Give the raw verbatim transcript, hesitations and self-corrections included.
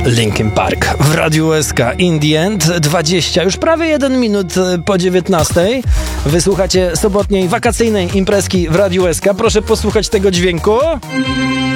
Linkin Park w Radiu U S K. In the End, dwadzieścia, już prawie jeden minut po dziewiętnastej. Wysłuchacie sobotniej, wakacyjnej imprezki w Radiu U S K. Proszę posłuchać tego dźwięku.